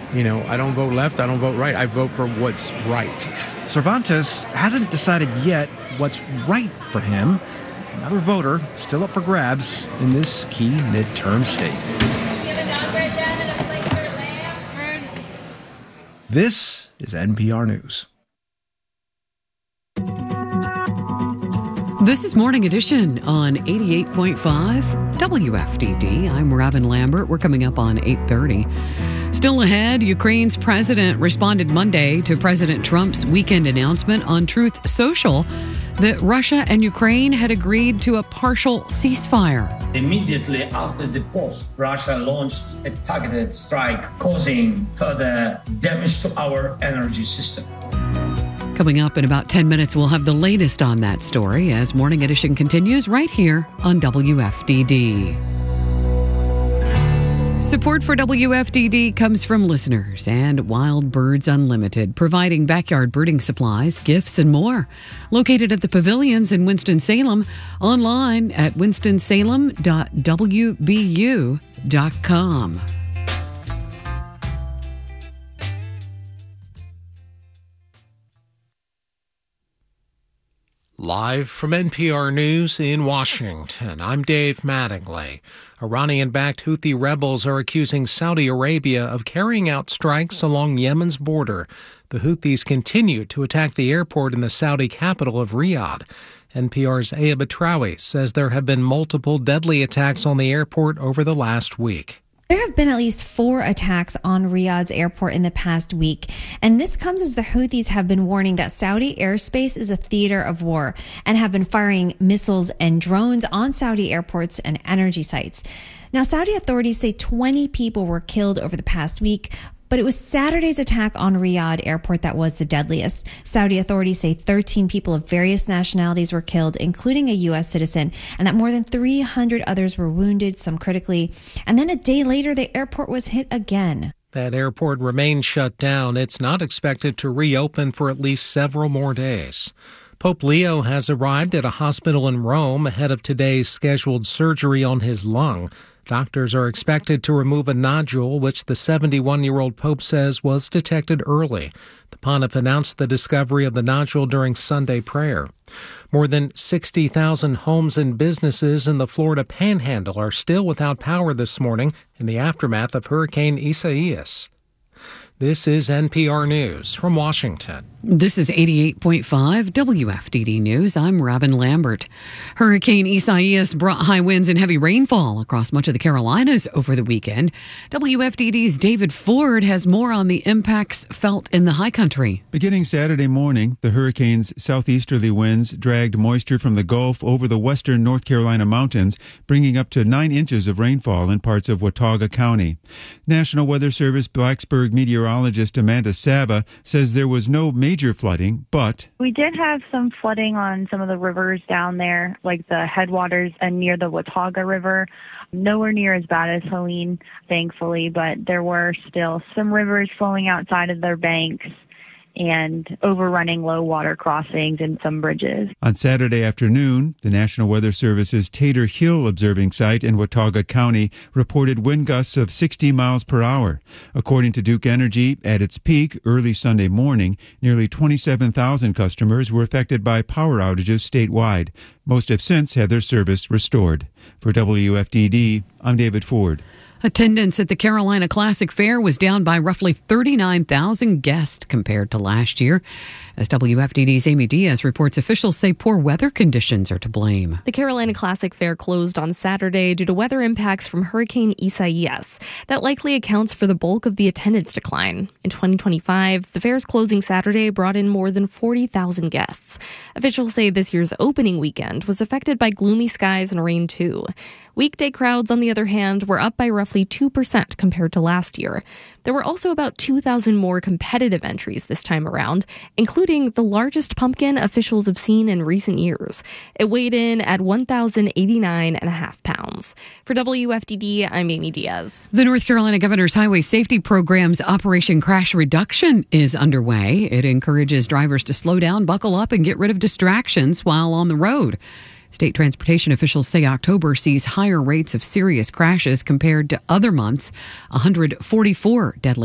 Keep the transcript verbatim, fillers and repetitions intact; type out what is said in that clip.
You know, I don't vote left, I don't vote right. I vote for what's right. Cervantes hasn't decided yet what's right for him. Another voter still up for grabs in this key midterm state. This is N P R News. This is Morning Edition on eighty-eight point five W F D D. I'm Robin Lambert. We're coming up on eight thirty. Still ahead, Ukraine's president responded Monday to President Trump's weekend announcement on Truth Social that Russia and Ukraine had agreed to a partial ceasefire. Immediately after the post, Russia launched a targeted strike, causing further damage to our energy system. Coming up in about ten minutes, we'll have the latest on that story as Morning Edition continues right here on W F D D. Support for W F D D comes from listeners and Wild Birds Unlimited, providing backyard birding supplies, gifts, and more. Located at the Pavilions in Winston-Salem, online at winston salem dot w b u dot com. Live from N P R News in Washington, I'm Dave Mattingly. Iranian-backed Houthi rebels are accusing Saudi Arabia of carrying out strikes along Yemen's border. The Houthis continue to attack the airport in the Saudi capital of Riyadh. N P R's Aya Batrawi says there have been multiple deadly attacks on the airport over the last week. There have been at least four attacks on Riyadh's airport in the past week, and this comes as the Houthis have been warning that Saudi airspace is a theater of war and have been firing missiles and drones on Saudi airports and energy sites. Now, Saudi authorities say twenty people were killed over the past week, but it was Saturday's attack on Riyadh airport that was the deadliest. Saudi authorities say thirteen people of various nationalities were killed, including a U S citizen, and that more than three hundred others were wounded, some critically. And then a day later, the airport was hit again. That airport remains shut down. It's not expected to reopen for at least several more days. Pope Leo has arrived at a hospital in Rome ahead of today's scheduled surgery on his lung. Doctors are expected to remove a nodule, which the seventy-one-year-old Pope says was detected early. The pontiff announced the discovery of the nodule during Sunday prayer. More than sixty thousand homes and businesses in the Florida Panhandle are still without power this morning in the aftermath of Hurricane Isaias. This is N P R News from Washington. This is eighty-eight point five W F D D News. I'm Robin Lambert. Hurricane Isaias brought high winds and heavy rainfall across much of the Carolinas over the weekend. W F D D's David Ford has more on the impacts felt in the high country. Beginning Saturday morning, the hurricane's southeasterly winds dragged moisture from the Gulf over the western North Carolina mountains, bringing up to nine inches of rainfall in parts of Watauga County. National Weather Service Blacksburg meteorologist Amanda Sava says there was no major flooding, but we did have some flooding on some of the rivers down there, like the headwaters and near the Watauga River. Nowhere near as bad as Helene, thankfully, but there were still some rivers flowing outside of their banks and overrunning low water crossings and some bridges. On Saturday afternoon, the National Weather Service's Tater Hill observing site in Watauga County reported wind gusts of sixty miles per hour. According to Duke Energy, at its peak early Sunday morning, nearly twenty-seven thousand customers were affected by power outages statewide. Most have since had their service restored. For W F D D, I'm David Ford. Attendance at the Carolina Classic Fair was down by roughly thirty-nine thousand guests compared to last year. As W F D D's Amy Diaz reports, officials say poor weather conditions are to blame. The Carolina Classic Fair closed on Saturday due to weather impacts from Hurricane Isaias. That likely accounts for the bulk of the attendance decline. In twenty twenty-five, the fair's closing Saturday brought in more than forty thousand guests. Officials say this year's opening weekend was affected by gloomy skies and rain too. Weekday crowds, on the other hand, were up by roughly two percent compared to last year. There were also about two thousand more competitive entries this time around, including the largest pumpkin officials have seen in recent years. It weighed in at one thousand eighty-nine and a half pounds. For W F D D, I'm Amy Diaz. The North Carolina Governor's Highway Safety Program's Operation Crash Reduction is underway. It encourages drivers to slow down, buckle up, and get rid of distractions while on the road. State transportation officials say October sees higher rates of serious crashes compared to other months, one hundred forty-four deadly